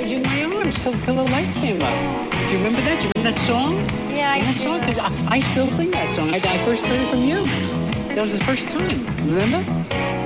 hold you in my arms till the light came up. Do you remember that? Do you remember that song? Yeah, I that do. song, because I still sing that song. I first heard it from you. That was the first time. Remember?